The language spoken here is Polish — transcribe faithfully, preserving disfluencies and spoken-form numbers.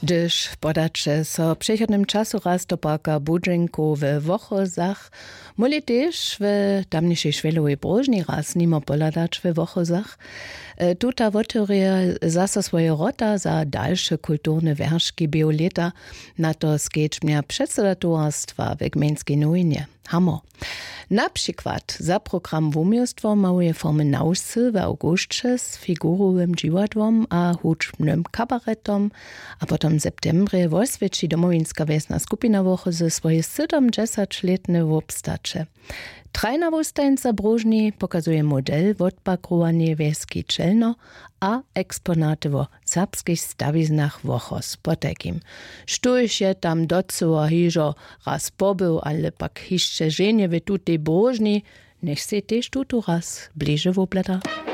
Gdyż podacze so w przechodnym czasu raz do parka Budżynku w Wochozach, mogli też w tamniejszej szwelowej brożni raz nimo poladać w Wochozach. Tuta woterie zasa swoje rota za dalsze kulturne wężki bioleta, na to skecz mnie przedstawiatorstwa w gmieńskiej nowinie. Hamo. Na przykład za program wumiostwo małe formy nauscy w augustce z figurowym dziwadłom a huczbnym kabaretom, a potem w septembrze w Oswieci domowinska wiesna skupina Wochozy swoje siedemdziesięcioletne wobstacze. Trajna wustańca brożni pokazuje model wodpakrowanie wieski Czelno a eksponaty wo serbskich stawiznach Wochos. Po takim, sztuž je tam docovo hižo raz pobył, ale pak hišće ženje v tutej brožni, nech se tež tutu raz bliže wobleta.